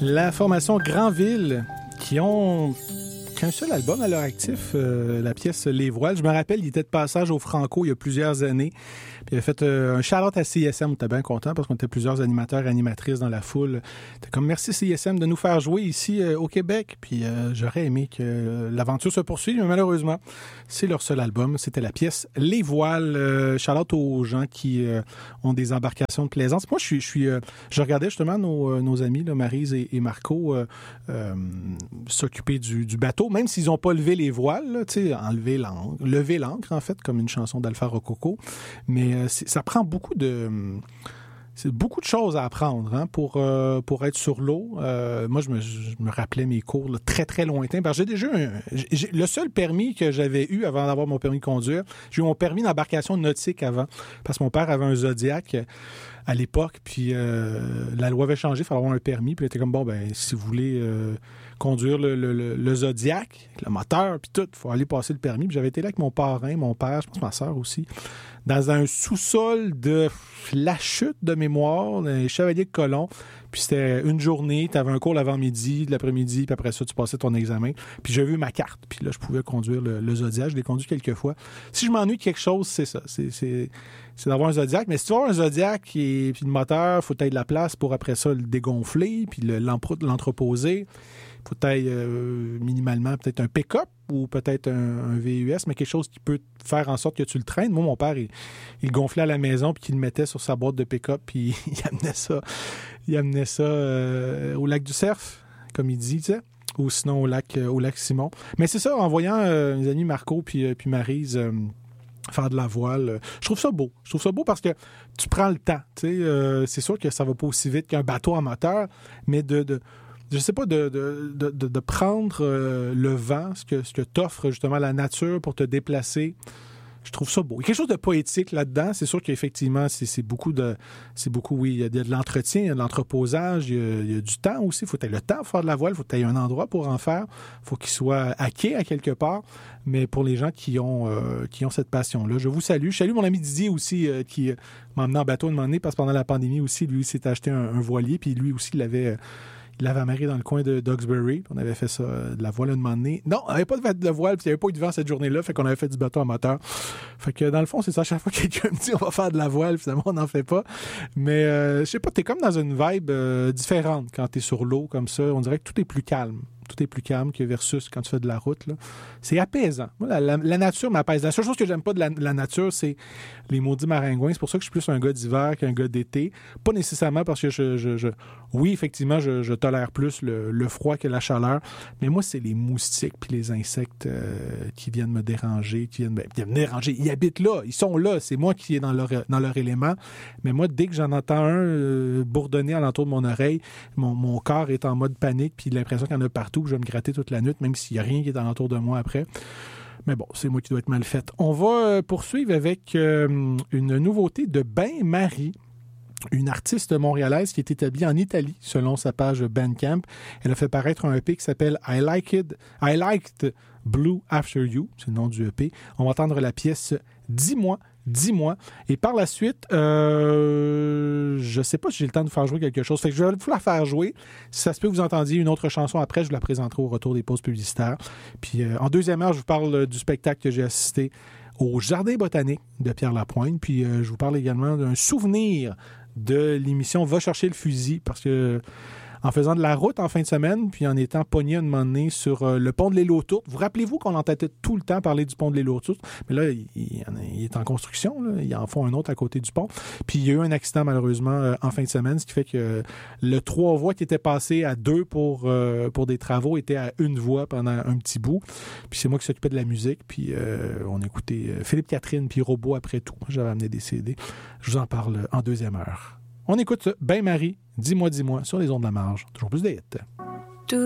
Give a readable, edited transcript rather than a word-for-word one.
La formation Granville, qui ont qu'un seul album à leur actif, la pièce Les Voiles. Je me rappelle, il était de passage au Franco il y a plusieurs années. Puis il avait fait un shout-out à CISM. On était bien content parce qu'on était plusieurs animateurs et animatrices dans la foule. C'était comme merci CISM de nous faire jouer ici au Québec. Puis j'aurais aimé que l'aventure se poursuive, mais malheureusement, c'est leur seul album. C'était la pièce Les Voiles. Shout-out aux gens qui ont des embarcations de plaisance. Moi, je regardais justement nos amis, là, Maryse et Marco, s'occuper du bateau, même s'ils n'ont pas levé les voiles, lever l'ancre, en fait, comme une chanson d'Alpha Rococo. Mais ça prend beaucoup de choses à apprendre pour être sur l'eau. Moi, je me rappelais mes cours là, très, très lointains. Parce que le seul permis que j'avais eu avant d'avoir mon permis de conduire, j'ai eu mon permis d'embarcation nautique avant, parce que mon père avait un Zodiac à l'époque, puis la loi avait changé, il fallait avoir un permis, puis il était comme, bon, ben si vous voulez conduire le Zodiac, le moteur, puis tout, il faut aller passer le permis. Puis j'avais été là avec mon parrain, mon père, je pense ma soeur aussi, dans un sous-sol de la chute de mémoire, dans les Chevaliers de Colomb. Puis c'était une journée, tu avais un cours l'avant-midi, de l'après-midi, puis après ça, tu passais ton examen. Puis j'ai vu ma carte, puis là, je pouvais conduire le Zodiac. Je l'ai conduit quelques fois. Si je m'ennuie de quelque chose, c'est ça. C'est d'avoir un Zodiac. Mais si tu veux avoir un Zodiac, puis le moteur, il faut que tu aies de la place pour après ça le dégonfler, puis l'entreposer. Il faut que minimalement peut-être un pick-up ou peut-être un VUS, mais quelque chose qui peut faire en sorte que tu le traînes. Moi, mon père, il gonflait à la maison puis il le mettait sur sa boîte de pick-up puis il amenait ça au lac du Cerf, comme il dit, tu sais, ou sinon au lac Simon. Mais c'est ça, en voyant mes amis Marco puis Maryse faire de la voile, je trouve ça beau. Je trouve ça beau parce que tu prends le temps. Tu sais, c'est sûr que ça va pas aussi vite qu'un bateau à moteur, mais je sais pas, de prendre le vent, ce que t'offre justement la nature pour te déplacer. Je trouve ça beau. Il y a quelque chose de poétique là-dedans. C'est sûr qu'effectivement, c'est beaucoup, oui, il y a de l'entretien, il y a de l'entreposage, il y a du temps aussi. Il faut que tu aies le temps pour faire de la voile, il faut que tu aies un endroit pour en faire. Il faut qu'il soit acquis à quelque part. Mais pour les gens qui ont cette passion-là, je vous salue. Je salue mon ami Didier aussi, qui m'a emmené en bateau un moment donné, parce que pendant la pandémie aussi, lui, il s'est acheté un voilier, puis lui aussi, il l'avait amarré dans le coin de Duxbury. On avait fait ça, de la voile un moment donné. Non, on n'avait pas de voile, puis il n'y avait pas eu de vent cette journée-là, fait qu'on avait fait du bateau à moteur. Fait que dans le fond, c'est ça. À chaque fois que quelqu'un me dit on va faire de la voile, finalement, on n'en fait pas. Mais je sais pas, t'es comme dans une vibe différente quand t'es sur l'eau comme ça. On dirait que tout est plus calme. Tout est plus calme que versus quand tu fais de la route, là. C'est apaisant. Moi, la nature m'apaise. La seule chose que j'aime pas de la nature, c'est les maudits maringouins. C'est pour ça que je suis plus un gars d'hiver qu'un gars d'été. Pas nécessairement parce que oui, effectivement, je tolère plus le froid que la chaleur. Mais moi, c'est les moustiques puis les insectes qui viennent me déranger, qui viennent me déranger. Ils habitent là. Ils sont là. C'est moi qui est dans leur élément. Mais moi, dès que j'en entends un bourdonner alentour de mon oreille, mon corps est en mode panique puis l'impression qu'il y en a partout. Je vais me gratter toute la nuit, même s'il n'y a rien qui est alentour de moi après. Mais bon, c'est moi qui dois être mal faite. On va poursuivre avec une nouveauté de Bain-Marie, une artiste montréalaise qui est établie en Italie, selon sa page Bandcamp. Elle a fait paraître un EP qui s'appelle I Liked Blue After You, c'est le nom du EP. On va entendre la pièce Dis-moi. Et par la suite, je sais pas si j'ai le temps de vous faire jouer quelque chose. Fait que je vais vous la faire jouer. Si ça se peut que vous entendiez une autre chanson après, je vous la présenterai au retour des pauses publicitaires. Puis en deuxième heure, je vous parle du spectacle que j'ai assisté au Jardin botanique de Pierre Lapointe. Puis je vous parle également d'un souvenir de l'émission Va chercher le fusil, parce que en faisant de la route en fin de semaine, puis en étant pogné un moment donné sur le pont de l'île aux Tourtes. Vous rappelez-vous qu'on entendait tout le temps parler du pont de l'île aux Tourtes, mais là, il est en construction, là. Ils en font un autre à côté du pont. Puis il y a eu un accident, malheureusement, en fin de semaine, ce qui fait que le 3 voies qui était passé à 2 pour des travaux était à 1 voie pendant un petit bout. Puis c'est moi qui s'occupais de la musique, puis on écoutait Philippe Catherine, puis Robot après tout. J'avais amené des CD. Je vous en parle en deuxième heure. On écoute Bain-Marie, dis-moi, sur les ondes de la marge. Toujours plus de hits.